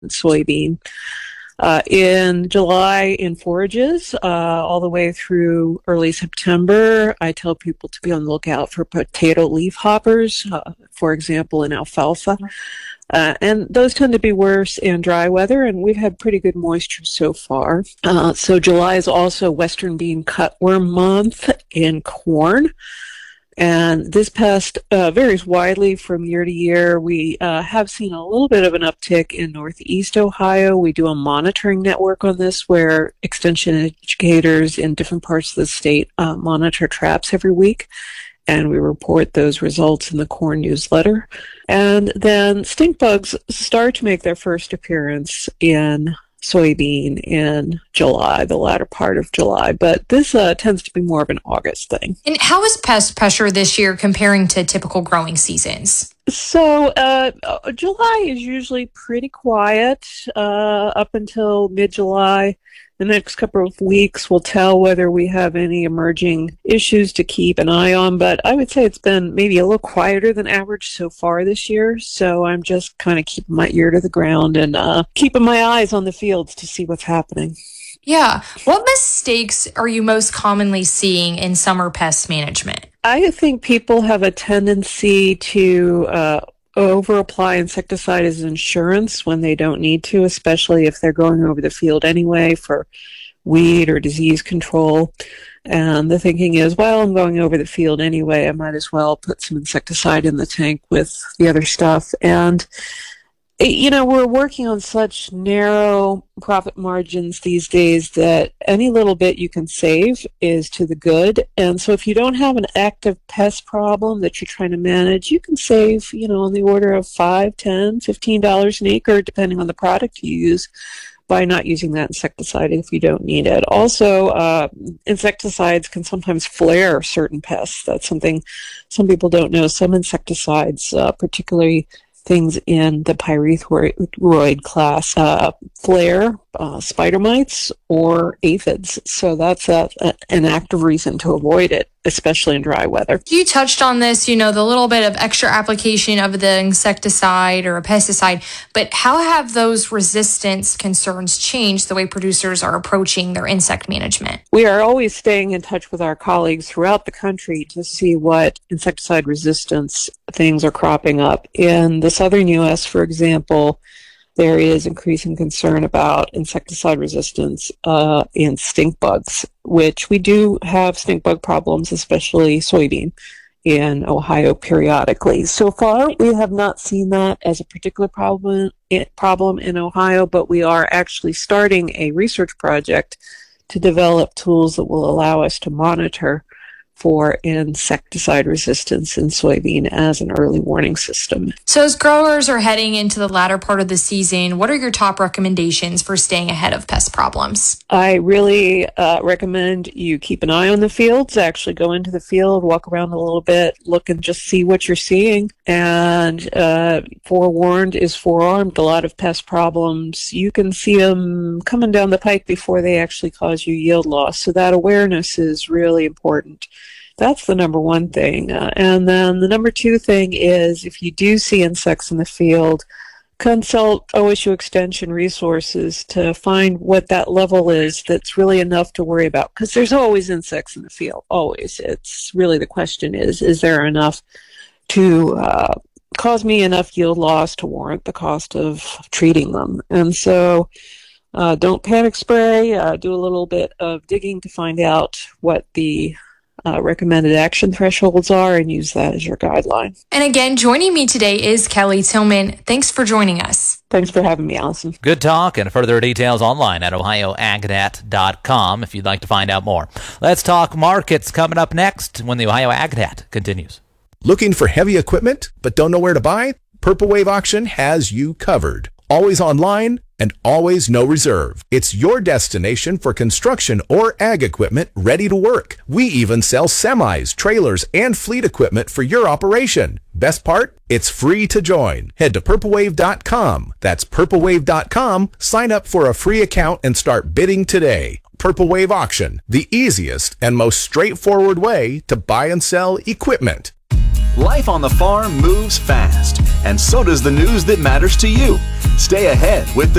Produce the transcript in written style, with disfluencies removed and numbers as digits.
soybean. In July, in forages, all the way through early September, I tell people to be on the lookout for potato leaf hoppers, for example, in alfalfa. And those tend to be worse in dry weather, and we've had pretty good moisture so far. So July is also Western bean cutworm month in corn. And this pest varies widely from year to year. We have seen a little bit of an uptick in Northeast Ohio. We do a monitoring network on this where extension educators in different parts of the state monitor traps every week. And we report those results in the corn newsletter. And then stink bugs start to make their first appearance in soybean in July, the latter part of July. But this tends to be more of an August thing. And how is pest pressure this year comparing to typical growing seasons? So July is usually pretty quiet up until mid-July. The next couple of weeks will tell whether we have any emerging issues to keep an eye on, but I would say it's been maybe a little quieter than average so far this year, so I'm just kind of keeping my ear to the ground and keeping my eyes on the fields to see what's happening. Yeah. What mistakes are you most commonly seeing in summer pest management? I think people have a tendency to over-apply insecticide as insurance when they don't need to, especially if they're going over the field anyway for weed or disease control. And the thinking is, well, I'm going over the field anyway, I might as well put some insecticide in the tank with the other stuff. And we're working on such narrow profit margins these days that any little bit you can save is to the good. And so if you don't have an active pest problem that you're trying to manage, you can save, on the order of $5, $10, $15 an acre, depending on the product you use, by not using that insecticide if you don't need it. Also, insecticides can sometimes flare certain pests. That's something some people don't know. Some insecticides, particularly things in the pyrethroid class, flare spider mites or aphids. So that's an active reason to avoid it, especially in dry weather. You touched on this, the little bit of extra application of the insecticide or a pesticide, but how have those resistance concerns changed the way producers are approaching their insect management? We are always staying in touch with our colleagues throughout the country to see what insecticide resistance things are cropping up. In the southern U.S., for example, there is increasing concern about insecticide resistance in stink bugs, which we do have stink bug problems, especially soybean, in Ohio periodically. So far, we have not seen that as a particular problem in Ohio, but we are actually starting a research project to develop tools that will allow us to monitor for insecticide resistance in soybean as an early warning system. So as growers are heading into the latter part of the season, what are your top recommendations for staying ahead of pest problems? I really recommend you keep an eye on the fields, actually go into the field, walk around a little bit, look and just see what you're seeing. And forewarned is forearmed. A lot of pest problems, you can see them coming down the pike before they actually cause you yield loss. So that awareness is really important. That's the number one thing. And then the number two thing is if you do see insects in the field, consult OSU Extension resources to find what that level is that's really enough to worry about. Because there's always insects in the field, always. It's really the question is there enough to cause me enough yield loss to warrant the cost of treating them? And so don't panic spray. Do a little bit of digging to find out what the recommended action thresholds are and use that as your guideline. And again, joining me today is Kelly Tillman. Thanks for joining us. Thanks for having me, Allison. Good talk, and further details online at ohioagnet.com if you'd like to find out more. Let's talk markets coming up next when the Ohio AgNet continues. Looking for heavy equipment but don't know where to buy? Purple Wave Auction has you covered. Always online and always no reserve. It's your destination for construction or ag equipment ready to work. We even sell semis, trailers, and fleet equipment for your operation. Best part? It's free to join. Head to purplewave.com. That's purplewave.com. Sign up for a free account and start bidding today. Purple Wave Auction, the easiest and most straightforward way to buy and sell equipment. Life on the farm moves fast, and so does the news that matters to you. Stay ahead with the